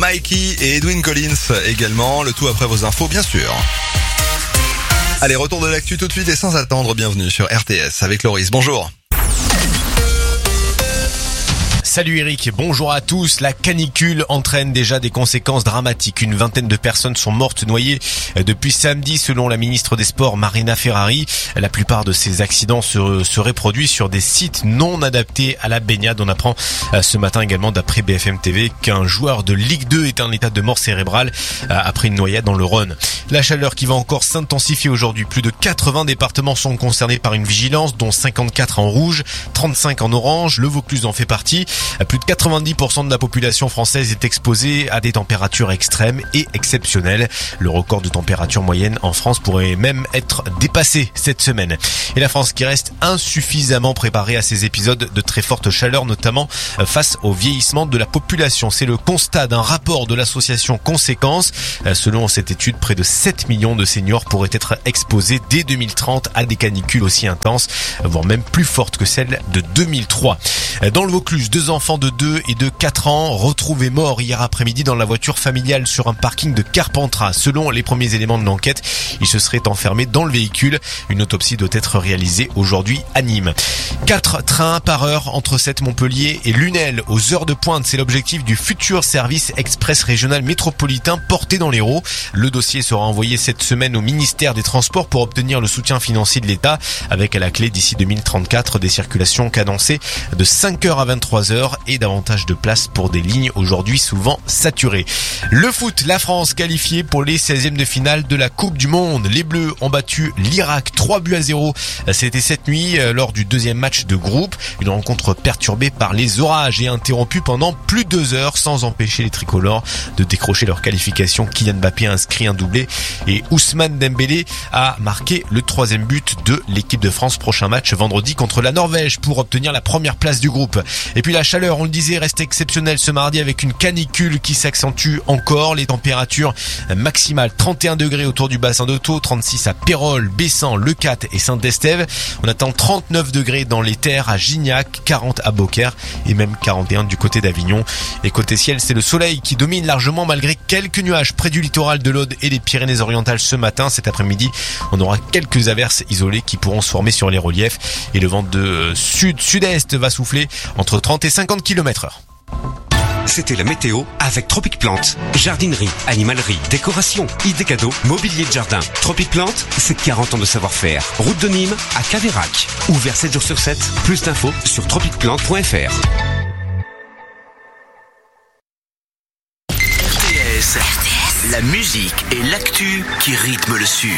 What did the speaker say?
Mikey et Edwin Collins également. Le tout après vos infos, bien sûr. Allez, retour de l'actu tout de suite et sans attendre. Bienvenue sur RTS avec Loris. Bonjour. Salut Eric, bonjour à tous. La canicule entraîne déjà des conséquences dramatiques. Une vingtaine de personnes sont mortes noyées depuis samedi selon la ministre des Sports Marina Ferrari. La plupart de ces accidents seraient produits sur des sites non adaptés à la baignade. On apprend ce matin également d'après BFM TV qu'un joueur de Ligue 2 est en état de mort cérébrale après une noyade dans le Rhône. La chaleur qui va encore s'intensifier aujourd'hui. Plus de 80 départements sont concernés par une vigilance, dont 54 en rouge, 35 en orange. Le Vaucluse en fait partie. Plus de 90% de la population française est exposée à des températures extrêmes et exceptionnelles. Le record de température moyenne en France pourrait même être dépassé cette semaine. Et la France qui reste insuffisamment préparée à ces épisodes de très forte chaleur, notamment face au vieillissement de la population. C'est le constat d'un rapport de l'association Conséquences. Selon cette étude, près de 7 millions de seniors pourraient être exposés dès 2030 à des canicules aussi intenses, voire même plus fortes que celles de 2003. Dans le Vaucluse, 2 enfants de 2 et de 4 ans retrouvés morts hier après-midi dans la voiture familiale sur un parking de Carpentras. Selon les premiers éléments de l'enquête, ils se seraient enfermés dans le véhicule. Une autopsie doit être réalisée aujourd'hui à Nîmes. 4 trains par heure entre Montpellier et Lunel aux heures de pointe. C'est l'objectif du futur service express régional métropolitain porté dans l'Hérault. Le dossier sera envoyé cette semaine au ministère des Transports pour obtenir le soutien financier de l'État, avec à la clé d'ici 2034 des circulations cadencées de 5h à 23h et davantage de place pour des lignes aujourd'hui souvent saturées. Le foot, la France qualifiée pour les 16e de finale de la Coupe du Monde. Les Bleus ont battu l'Irak 3-0. C'était cette nuit lors du deuxième match de groupe. Une rencontre perturbée par les orages et interrompue pendant plus de 2 heures sans empêcher les tricolores de décrocher leur qualification. Kylian Mbappé a inscrit un doublé et Ousmane Dembélé a marqué le 3e but de l'équipe de France. Prochain match vendredi contre la Norvège pour obtenir la première place du groupe. Et puis la chaleur, on le disait, reste exceptionnelle ce mardi avec une canicule qui s'accentue encore. Les températures maximales 31 degrés autour du bassin d'Auto, 36 à Pérols, Bessan, Leucate et Saint-Estève. On attend 39 degrés dans les terres à Gignac, 40 à Beaucaire et même 41 du côté d'Avignon. Et côté ciel, c'est le soleil qui domine largement malgré quelques nuages près du littoral de l'Aude et des Pyrénées-Orientales ce matin. Cet après-midi, on aura quelques averses isolées qui pourront se former sur les reliefs et le vent de sud-sud-est va souffler entre 30 et 50 km/h. C'était la météo avec Tropic Plante. Jardinerie, animalerie, décoration, idées cadeaux, mobilier de jardin. Tropic Plante, c'est 40 ans de savoir-faire. Route de Nîmes à Caveyrac. Ouvert 7 jours sur 7. Plus d'infos sur tropicplante.fr. RTS, la musique et l'actu qui rythment le Sud.